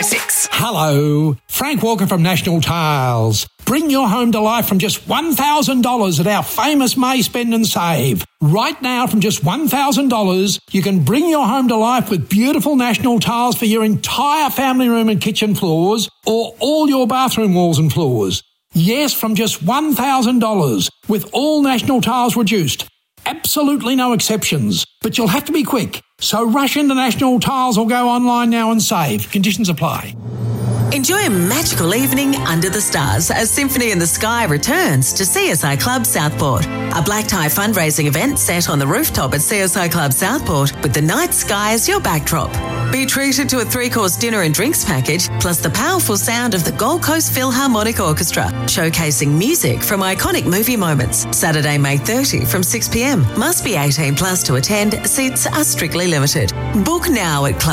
106. Hello, Frank Walker from National Tiles. Bring your home to life from just $1,000 at our famous May Spend and Save. Right now, from just $1,000, you can bring your home to life with beautiful National Tiles for your entire family room and kitchen floors, or all your bathroom walls and floors. Yes, from just $1,000, with all National Tiles reduced. Absolutely no exceptions, but you'll have to be quick. So rush into National Tiles or go online now and save. Conditions apply. Enjoy a magical evening under the stars as Symphony in the Sky returns to CSI Club Southport. A black tie fundraising event set on the rooftop at CSI Club Southport with the night sky as your backdrop. Be treated to a 3-course dinner and drinks package, plus the powerful sound of the Gold Coast Philharmonic Orchestra, showcasing music from iconic movie moments. Saturday, May 30 from 6 p.m. Must be 18 plus to attend. Seats are strictly limited. Book now at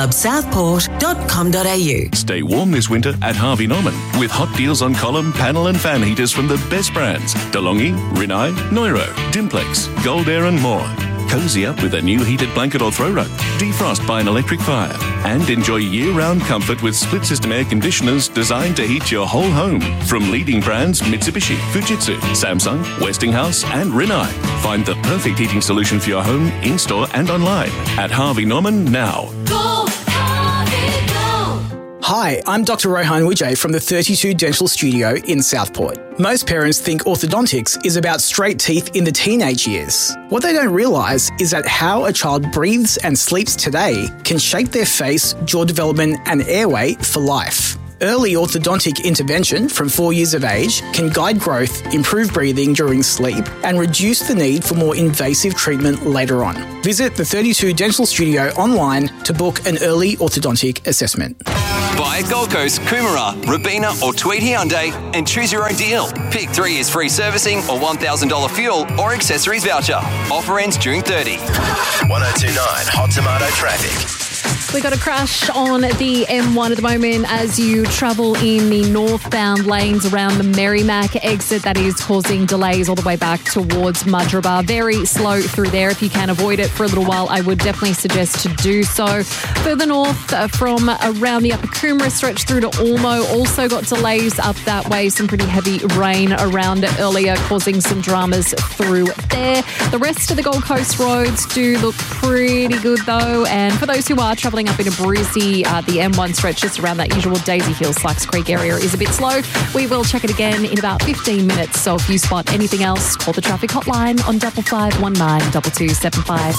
clubsouthport.com.au. Stay warm this winter at Harvey Norman with hot deals on column, panel and fan heaters from the best brands. DeLonghi, Rinnai, Neuro, Dimplex, Gold Air and more. Cozy up with a new heated blanket or throw rug. Defrost by an electric fire. And enjoy year-round comfort with split-system air conditioners designed to heat your whole home. From leading brands Mitsubishi, Fujitsu, Samsung, Westinghouse and Rinnai. Find the perfect heating solution for your home, in-store and online at Harvey Norman now. Go, Harvey, go! Hi, I'm Dr. Rohan Vijay from the 32 Dental Studio in Southport. Most parents think orthodontics is about straight teeth in the teenage years. What they don't realise is that how a child breathes and sleeps today can shape their face, jaw development and airway for life. Early orthodontic intervention from 4 years of age can guide growth, improve breathing during sleep, and reduce the need for more invasive treatment later on. Visit the 32 Dental Studio online to book an early orthodontic assessment. Buy at Gold Coast, Coomera, Robina or Tweed Hyundai and choose your own deal. Pick 3 years free servicing or $1,000 fuel or accessories voucher. Offer ends June 30. 1029 Hot Tomato traffic. We got a crash on the M1 at the moment as you travel in the northbound lanes around the Merrimack exit. That is causing delays all the way back towards Mudgeeraba. Very slow through there. If you can avoid it for a little while, I would definitely suggest to do so. Further north from around the Upper Coomera stretch through to Ormo, also got delays up that way. Some pretty heavy rain around earlier causing some dramas through there. The rest of the Gold Coast roads do look pretty good though. And for those who are travelling up into Brucey, the M1 stretch just around that usual Daisy Hill, Slacks Creek area is a bit slow. We will check it again in about 15 minutes. So if you spot anything else, call the traffic hotline on 5519 2275.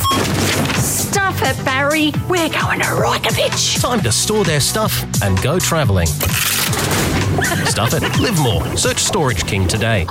Stuff it, Barry. We're going to Rykovich. Time to store their stuff and go travelling. Stuff it, live more. Search Storage King today.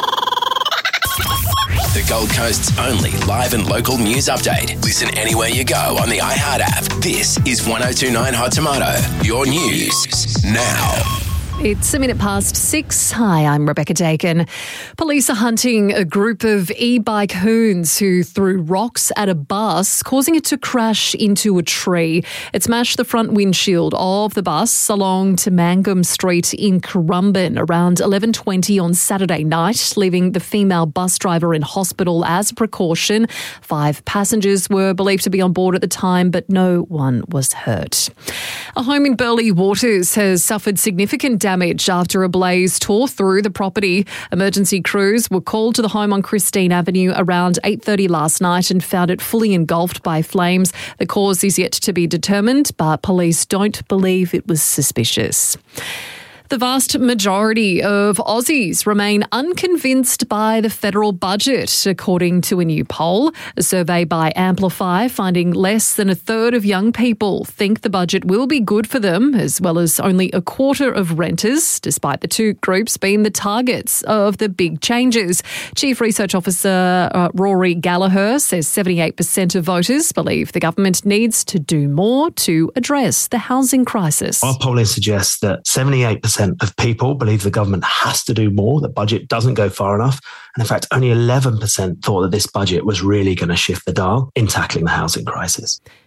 The Gold Coast's only live and local news update. Listen anywhere you go on the iHeart app. This is 1029 Hot Tomato. Your news now. It's 6:01. Hi, I'm Rebecca Dakin. Police are hunting a group of e-bike hoons who threw rocks at a bus, causing it to crash into a tree. It smashed the front windshield of the bus along to Mangum Street in Currumbin around 11:20 on Saturday night, leaving the female bus driver in hospital as a precaution. 5 passengers were believed to be on board at the time, but no one was hurt. A home in Burleigh Waters has suffered significant damage after a blaze tore through the property. Emergency crews were called to the home on Christine Avenue around 8:30 last night and found it fully engulfed by flames. The cause is yet to be determined, but police don't believe it was suspicious. The vast majority of Aussies remain unconvinced by the federal budget, according to a new poll. A survey by Amplify finding less than a third of young people think the budget will be good for them, as well as only a quarter of renters, despite the two groups being the targets of the big changes. Chief Research Officer Rory Gallagher says 78% of voters believe the government needs to do more to address the housing crisis. Our polling suggests that 78% of people believe the government has to do more, the budget doesn't go far enough. And in fact, only 11% thought that this budget was really going to shift the dial in tackling the housing crisis.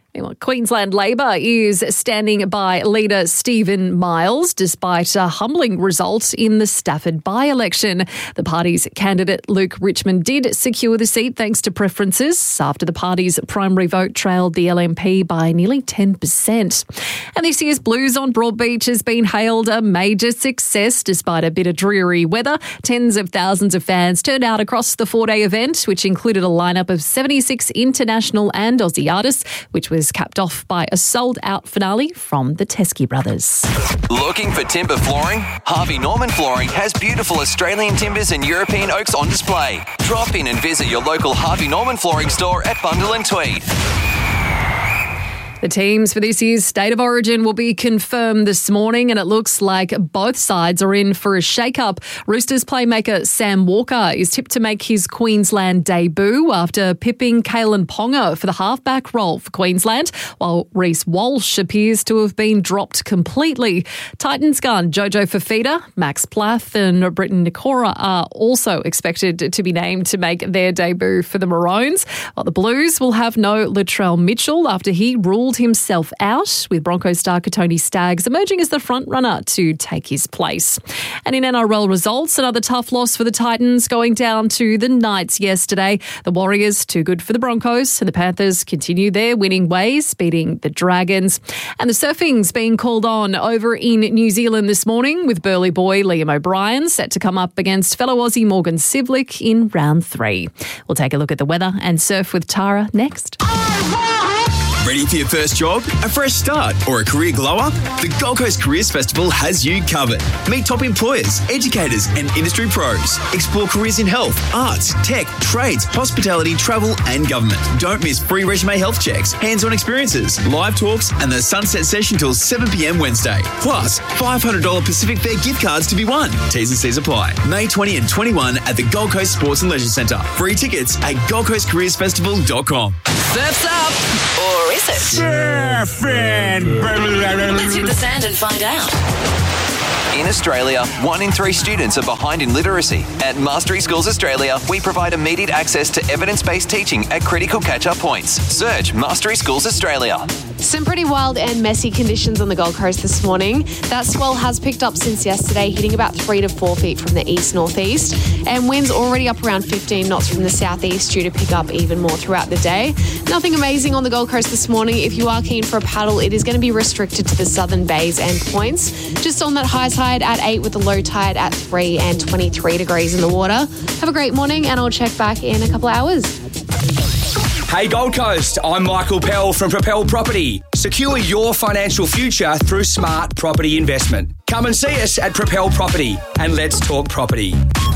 Anyway, Queensland Labor is standing by leader Stephen Miles despite a humbling result in the Stafford by-election. The party's candidate Luke Richmond did secure the seat thanks to preferences after the party's primary vote trailed the LNP by nearly 10%. And this year's Blues on Broadbeach has been hailed a major success despite a bit of dreary weather. Tens of thousands of fans turned out across the 4-day event, which included a lineup of 76 international and Aussie artists, which was capped off by a sold-out finale from the Teskey Brothers. Looking for timber flooring? Harvey Norman Flooring has beautiful Australian timbers and European oaks on display. Drop in and visit your local Harvey Norman Flooring store at Bundle and Tweed. The teams for this year's State of Origin will be confirmed this morning, and it looks like both sides are in for a shake-up. Roosters playmaker Sam Walker is tipped to make his Queensland debut after pipping Kalen Ponga for the halfback role for Queensland, while Reece Walsh appears to have been dropped completely. Titans gun Jojo Fafita, Max Plath and Britton Nikora are also expected to be named to make their debut for the Maroons, while the Blues will have no Latrell Mitchell after he ruled himself out, with Broncos star Tony Staggs emerging as the front-runner to take his place. And in NRL results, another tough loss for the Titans, going down to the Knights yesterday. The Warriors too good for the Broncos, and the Panthers continue their winning ways, beating the Dragons. And the surfing's being called on over in New Zealand this morning, with Burleigh boy Liam O'Brien set to come up against fellow Aussie Morgan Sivlik in round 3. We'll take a look at the weather and surf with Tara next. Ready for your first job, a fresh start, or a career glow-up? The Gold Coast Careers Festival has you covered. Meet top employers, educators and industry pros. Explore careers in health, arts, tech, trades, hospitality, travel and government. Don't miss free resume health checks, hands-on experiences, live talks and the sunset session till 7 p.m. Wednesday. Plus, $500 Pacific Fair gift cards to be won. T's and C's apply. May 20 and 21 at the Gold Coast Sports and Leisure Centre. Free tickets at goldcoastcareersfestival.com. Surf's up. Or is it? Surfing. Let's hit the sand and find out. In Australia, 1 in 3 students are behind in literacy. At Mastery Schools Australia, we provide immediate access to evidence-based teaching at critical catch-up points. Search Mastery Schools Australia. Some pretty wild and messy conditions on the Gold Coast this morning. That swell has picked up since yesterday, hitting about 3 to 4 feet from the east-northeast, and winds already up around 15 knots from the southeast, due to pick up even more throughout the day. Nothing amazing on the Gold Coast this morning. If you are keen for a paddle, it is going to be restricted to the southern bays and points. Just on that high tide at 8 with the low tide at 3 and 23 degrees in the water. Have a great morning, and I'll check back in a couple of hours. Hey Gold Coast, I'm Michael Pell from Propel Property. Secure your financial future through smart property investment. Come and see us at Propel Property, and let's talk property.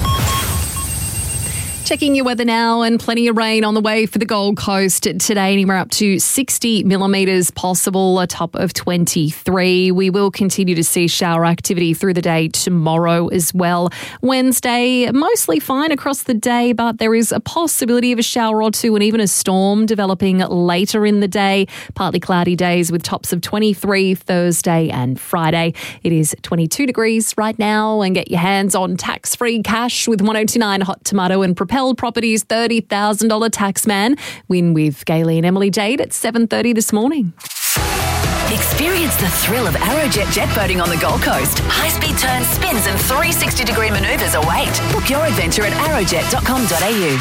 Checking your weather now, and plenty of rain on the way for the Gold Coast today, anywhere up to 60 millimetres possible, a top of 23. We will continue to see shower activity through the day tomorrow as well. Wednesday, mostly fine across the day, but there is a possibility of a shower or two and even a storm developing later in the day. Partly cloudy days with tops of 23 Thursday and Friday. It is 22 degrees right now, and get your hands on tax-free cash with 1029 Hot Tomato and Propel Properties $30,000 Taxman. Win with Gailey and Emily Jade at 7:30 this morning. Experience the thrill of Aerojet jet boating on the Gold Coast. High-speed turns, spins and 360-degree manoeuvres await. Book your adventure at aerojet.com.au.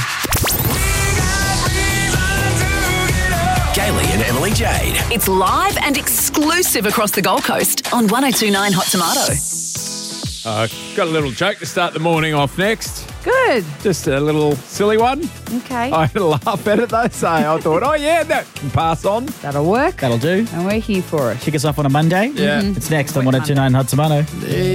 Gailey and Emily Jade. It's live and exclusive across the Gold Coast on 1029 Hot Tomato. Got a little joke to start the morning off next. Good. Just a little silly one. Okay. I had a laugh at it though, so I thought, oh yeah, that can pass on. That'll work. That'll do. And we're here for it. Kick us off on a Monday. Yeah. It's next on 1029 Hot Tomato.